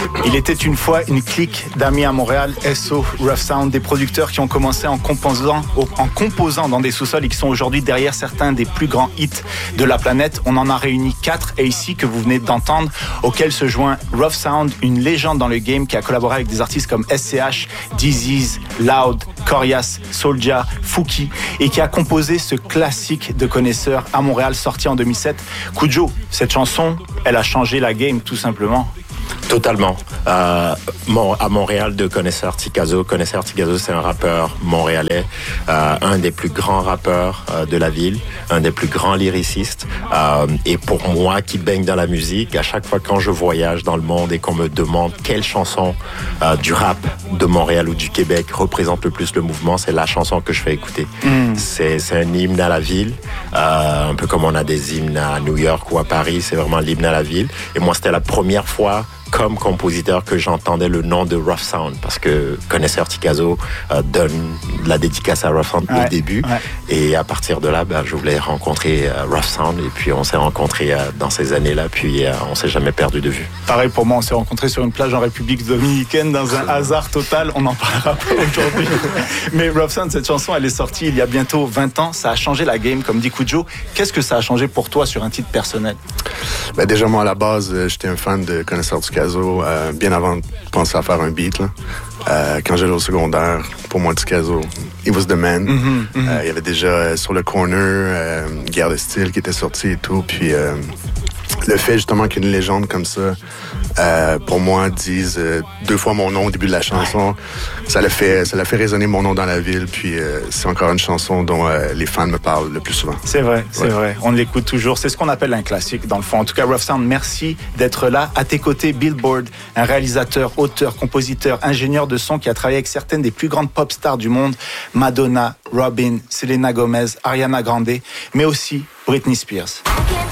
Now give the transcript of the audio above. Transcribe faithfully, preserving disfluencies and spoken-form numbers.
Il était une fois une clique d'amis à Montréal, S O, Rough Sound, des producteurs qui ont commencé en composant, en composant dans des sous-sols et qui sont aujourd'hui derrière certains des plus grands hits de la planète. On en a réuni quatre et ici que vous venez d'entendre, auquel se joint Rough Sound, une légende dans le game qui a collaboré avec des artistes comme S C H, Disease, Loud, Corias, Soulja, Fouki et qui a composé ce classique de connaisseurs à Montréal sorti en deux mille sept. Kudjo, cette chanson, elle a changé la game tout simplement. Totalement. Euh, à Montréal, de Connaisseur Tikazo. Connaisseur Tikazo, c'est un rappeur montréalais, euh, un des plus grands rappeurs euh, de la ville, un des plus grands lyricistes. Euh, et pour moi, qui baigne dans la musique, à chaque fois quand je voyage dans le monde et qu'on me demande quelle chanson euh, du rap de Montréal ou du Québec représente le plus le mouvement, c'est la chanson que je fais écouter. Mm. C'est, c'est un hymne à la ville, euh, un peu comme on a des hymnes à New York ou à Paris, c'est vraiment l'hymne à la ville. Et moi, c'était la première fois comme compositeur que j'entendais le nom de Rough Sound, parce que Connaisseur Tikazo euh, donne la dédicace à Rough Sound ouais, au début. Ouais. Et à partir de là, ben, je voulais rencontrer euh, Rough Sound. Et puis on s'est rencontrés euh, dans ces années-là. Puis euh, on s'est jamais perdu de vue. Pareil pour moi, on s'est rencontrés sur une plage en République dominicaine dans un hasard total. On n'en parlera pas aujourd'hui. Mais Rough Sound, cette chanson, elle est sortie il y a bientôt vingt ans. Ça a changé la game, comme dit Kudjo. Qu'est-ce que ça a changé pour toi sur un titre personnel? Ben déjà, moi, à la base, euh, j'étais un fan de Connaisseur Tikazo. Euh, bien avant de penser à faire un beat, là. Euh, quand j'allais au secondaire, pour moi, Tikazo, he was the man. Mm-hmm, mm-hmm. Euh, il y avait déjà euh, sur le corner euh, Guerre de style qui était sorti et tout. Puis euh, le fait justement qu'une légende comme ça, euh, pour moi, dise euh, deux fois mon nom au début de la chanson, ça l'a fait, ça l'a fait résonner mon nom dans la ville. Puis euh, c'est encore une chanson dont euh, les fans me parlent le plus souvent. C'est vrai, c'est ouais. vrai. On l'écoute toujours. C'est ce qu'on appelle un classique dans le fond. En tout cas, Rough Sound, merci d'être là. À tes côtés, Billboard, un réalisateur, auteur, compositeur, ingénieur de son qui a travaillé avec certaines des plus grandes pop stars du monde, Madonna, Robin, Selena Gomez, Ariana Grande, mais aussi Britney Spears.